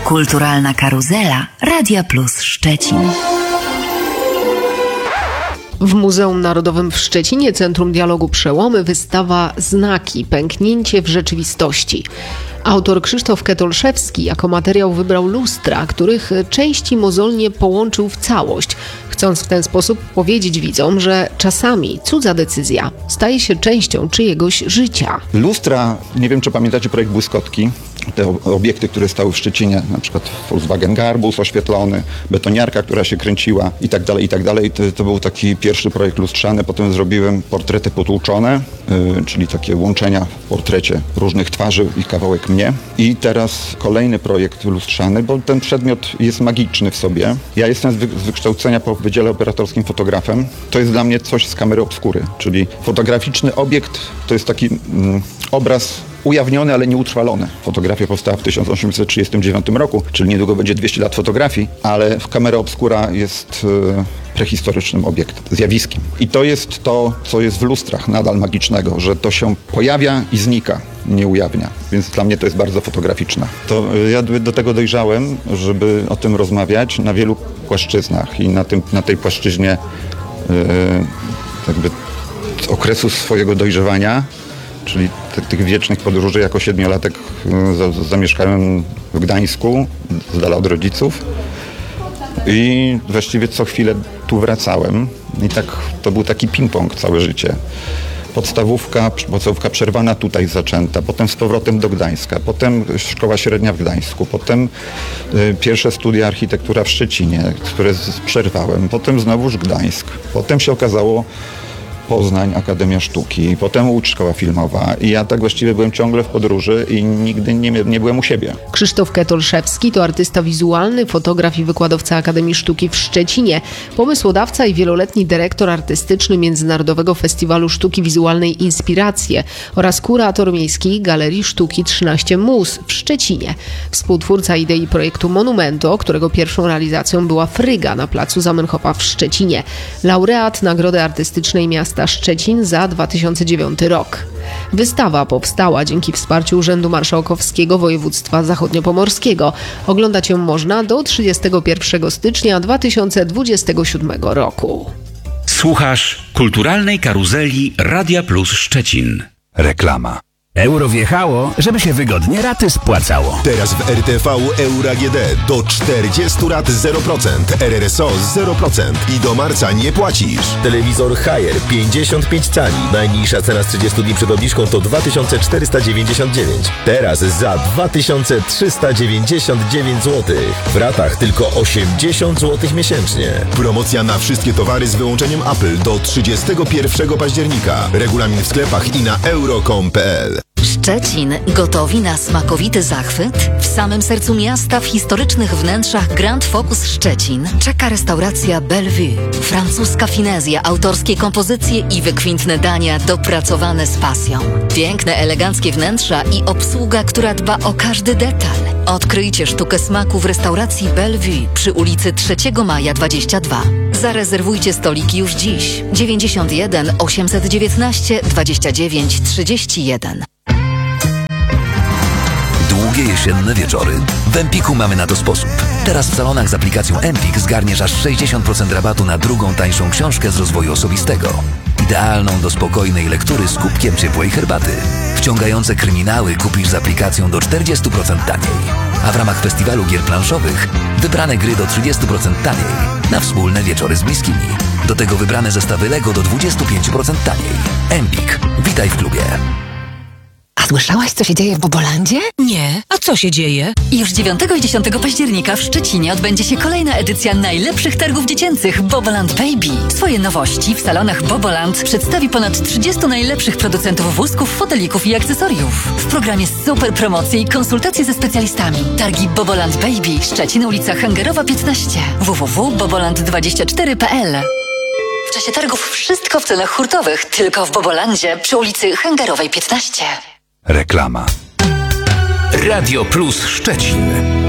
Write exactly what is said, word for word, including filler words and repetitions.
Kulturalna karuzela Radia Plus Szczecin. W Muzeum Narodowym w Szczecinie, Centrum Dialogu Przełomy, wystawa Znaki. Pęknięcie w rzeczywistości. Autor Krzysztof Ketolszewski jako materiał wybrał lustra, których części mozolnie połączył w całość, chcąc w ten sposób powiedzieć widzom, że czasami cudza decyzja staje się częścią czyjegoś życia. Lustra, nie wiem czy pamiętacie projekt Błyskotki, te obiekty, które stały w Szczecinie, na przykład Volkswagen Garbus oświetlony, betoniarka, która się kręciła i tak dalej, i tak dalej. To, to był taki pierwszy projekt lustrzany, potem zrobiłem portrety potłuczone, yy, czyli takie łączenia w portrecie różnych twarzy i kawałek mnie. I teraz kolejny projekt lustrzany, bo ten przedmiot jest magiczny w sobie. Ja jestem z, wy, z wykształcenia po Wydziale Operatorskim fotografem. To jest dla mnie coś z kamery obskury, czyli fotograficzny obiekt to jest taki mm, obraz ujawniony, ale nieutrwalony. Fotografia powstała w tysiąc osiemset trzydziestym dziewiątym roku, czyli niedługo będzie dwieście lat fotografii, ale kamera obskura jest e, prehistorycznym obiektem, zjawiskiem. I to jest to, co jest w lustrach nadal magicznego, że to się pojawia i znika, nie ujawnia. Więc dla mnie to jest bardzo fotograficzne. To e, ja do tego dojrzałem, żeby o tym rozmawiać na wielu płaszczyznach i na, tym, na tej płaszczyźnie e, jakby okresu swojego dojrzewania, czyli t- tych wiecznych podróży. Jako siedmiolatek z- zamieszkałem w Gdańsku, z dala od rodziców i właściwie co chwilę tu wracałem i tak to był taki ping-pong całe życie. Podstawówka, podstawówka przerwana tutaj zaczęta, potem z powrotem do Gdańska, potem szkoła średnia w Gdańsku, potem y, pierwsze studia architektura w Szczecinie, które z- przerwałem, potem znowuż Gdańsk, potem się okazało Poznań, Akademia Sztuki, potem Łódź Szkoła Filmowa i ja tak właściwie byłem ciągle w podróży i nigdy nie, nie byłem u siebie. Krzysztof Ketolszewski to artysta wizualny, fotograf i wykładowca Akademii Sztuki w Szczecinie, pomysłodawca i wieloletni dyrektor artystyczny Międzynarodowego Festiwalu Sztuki Wizualnej Inspiracje oraz kurator Miejskiej Galerii Sztuki trzynaście Mus w Szczecinie. Współtwórca idei projektu Monumento, którego pierwszą realizacją była Fryga na placu Zamenhofa w Szczecinie. Laureat Nagrody Artystycznej Miasta Szczecin za dwa tysiące dziewiąty rok. Wystawa powstała dzięki wsparciu Urzędu Marszałkowskiego Województwa Zachodniopomorskiego. Oglądać ją można do trzydziestego pierwszego stycznia dwa tysiące dwudziestego siódmego roku. Słuchasz Kulturalnej Karuzeli Radia Plus Szczecin. Reklama. Euro wjechało, żeby się wygodnie raty spłacało. Teraz w R T V Euro A G D do czterdziestu rat zero procent, R R S O zero procent i do marca nie płacisz. Telewizor Haier pięćdziesiąt pięć cali. Najniższa cena z trzydziestu dni przed obniżką to dwa tysiące czterysta dziewięćdziesiąt dziewięć. Teraz za dwa tysiące trzysta dziewięćdziesiąt dziewięć złotych. W ratach tylko osiemdziesiąt złotych miesięcznie. Promocja na wszystkie towary z wyłączeniem Apple do trzydziestego pierwszego października. Regulamin w sklepach i na euro kropka com kropka p l. Szczecin gotowi na smakowity zachwyt? W samym sercu miasta, w historycznych wnętrzach Grand Focus Szczecin czeka restauracja Bellevue. Francuska finezja, autorskie kompozycje i wykwintne dania dopracowane z pasją. Piękne, eleganckie wnętrza i obsługa, która dba o każdy detal. Odkryjcie sztukę smaku w restauracji Bellevue przy ulicy trzeciego maja dwadzieścia dwa. Zarezerwujcie stoliki już dziś. dziewięćdziesiąt jeden osiemset dziewiętnaście dwadzieścia dziewięć trzydzieści jeden. Długie jesienne wieczory. W Empiku mamy na to sposób. Teraz w salonach z aplikacją Empik zgarniesz aż sześćdziesiąt procent rabatu na drugą tańszą książkę z rozwoju osobistego. Idealną do spokojnej lektury z kubkiem ciepłej herbaty. Wciągające kryminały kupisz z aplikacją do czterdzieści procent taniej. A w ramach festiwalu gier planszowych wybrane gry do trzydzieści procent taniej. Na wspólne wieczory z bliskimi. Do tego wybrane zestawy Lego do dwadzieścia pięć procent taniej. Empik. Witaj w klubie. A słyszałaś, co się dzieje w Bobolandzie? Nie. A co się dzieje? Już dziewiątego i dziesiątego października w Szczecinie odbędzie się kolejna edycja najlepszych targów dziecięcych Boboland Baby. Swoje nowości w salonach Boboland przedstawi ponad trzydziestu najlepszych producentów wózków, fotelików i akcesoriów. W programie super promocje i konsultacje ze specjalistami. Targi Boboland Baby, Szczecin, ulica Hęgerowa piętnaście. w w w kropka boboland dwadzieścia cztery kropka p l. W czasie targów wszystko w cenach hurtowych, tylko w Bobolandzie przy ulicy Hęgerowej piętnaście. Reklama. Radio Plus Szczecin.